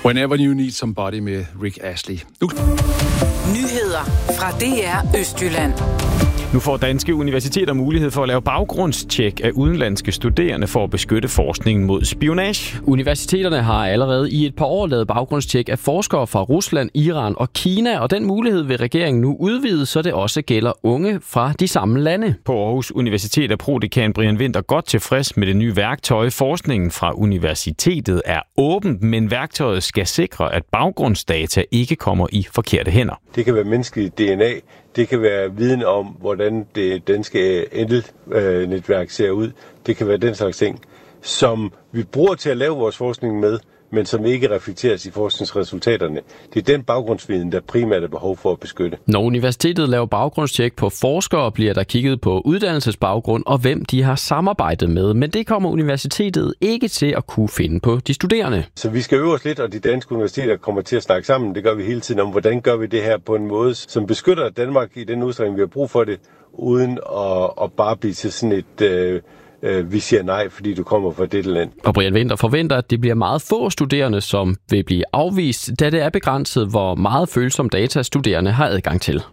Whenever You Need Somebody med Rick Astley. Nyheder fra DR Østjylland. Nu får danske universiteter mulighed for at lave baggrundstjek af udenlandske studerende for at beskytte forskningen mod spionage. Universiteterne har allerede i et par år lavet baggrundstjek af forskere fra Rusland, Iran og Kina, og den mulighed vil regeringen nu udvide, så det også gælder unge fra de samme lande. På Aarhus Universitet er prodekan Brian Winther godt tilfreds med det nye værktøj. Forskningen fra universitetet er åbent, men værktøjet skal sikre, at baggrundsdata ikke kommer i forkerte hænder. Det kan være menneskeligt DNA. Det kan være viden om, hvordan det danske elnetværk ser ud. Det kan være den slags ting, som vi bruger til at lave vores forskning med, men som ikke reflekteres i forskningsresultaterne. Det er den baggrundsviden, der primært er behov for at beskytte. Når universitetet laver baggrundstjek på forskere, bliver der kigget på uddannelsesbaggrund og hvem de har samarbejdet med. Men det kommer universitetet ikke til at kunne finde på de studerende. Så vi skal øve os lidt, og de danske universiteter kommer til at snakke sammen. Det gør vi hele tiden om, hvordan gør vi det her på en måde, som beskytter Danmark i den udstrækning, vi har brug for det, uden at bare blive til sådan et... vi siger nej, fordi du kommer fra dette land. Og Brian Winther forventer, at det bliver meget få studerende, som vil blive afvist, da det er begrænset, hvor meget følsom data studerende har adgang til.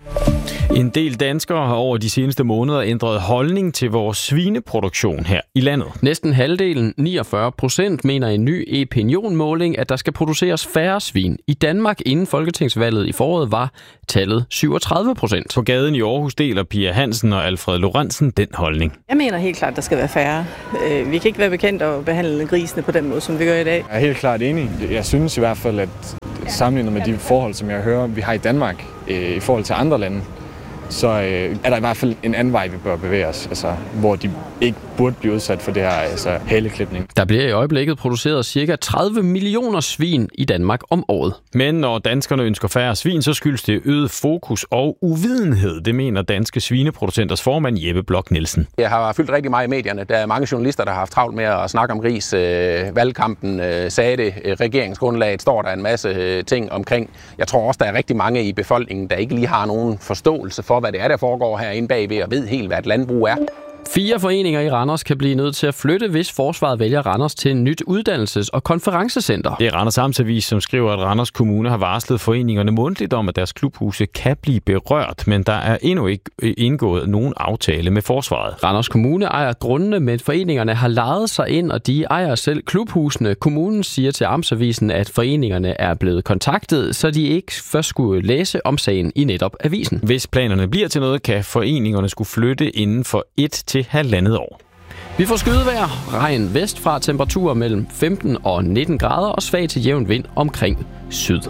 En del danskere har over de seneste måneder ændret holdning til vores svineproduktion her i landet. Næsten halvdelen, 49%, mener i en ny Epinion-måling, at der skal produceres færre svin. I Danmark inden folketingsvalget i foråret var tallet 37%. På gaden i Aarhus deler Pia Hansen og Alfred Lorentzen den holdning. Jeg mener helt klart, at der skal være færre. Vi kan ikke være bekendt at behandle grisene på den måde, som vi gør i dag. Jeg er helt klart enig. Jeg synes i hvert fald, at sammenlignet med de forhold, som jeg hører, vi har i Danmark i forhold til andre lande, så er der i hvert fald en anden vej, vi bør bevæge os, altså, hvor de ikke burde blive udsat for det her haleklipning. Der bliver i øjeblikket produceret ca. 30 millioner svin i Danmark om året. Men når danskerne ønsker færre svin, så skyldes det øget fokus og uvidenhed. Det mener danske svineproducenters formand Jeppe Bloch Nielsen. Jeg har fyldt rigtig meget i medierne. Der er mange journalister, der har haft travlt med at snakke om gris. Valgkampen sagde det. Regeringsgrundlaget står der en masse ting omkring. Jeg tror også, der er rigtig mange i befolkningen, der ikke lige har nogen forståelse for, hvad det er, der foregår herinde bagved, og ved helt, hvad et landbrug er. 4 foreninger i Randers kan blive nødt til at flytte, hvis forsvaret vælger Randers til et nyt uddannelses- og konferencecenter. Det er Randers Amtsavis, som skriver, at Randers Kommune har varslet foreningerne mundtligt om, at deres klubhuse kan blive berørt, men der er endnu ikke indgået nogen aftale med forsvaret. Randers Kommune ejer grundene, men foreningerne har lejet sig ind, og de ejer selv klubhusene. Kommunen siger til Amtsavisen, at foreningerne er blevet kontaktet, så de ikke først skulle læse om sagen i netop avisen. Hvis planerne bliver til noget, kan foreningerne skulle flytte inden for 1 til 1,5 år. Vi får skydevejr, regn vestfra, temperaturer mellem 15 og 19 grader og svag til jævn vind omkring syd.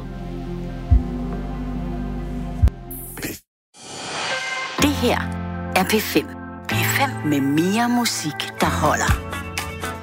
Det her er P5. P5 med mere musik, der holder.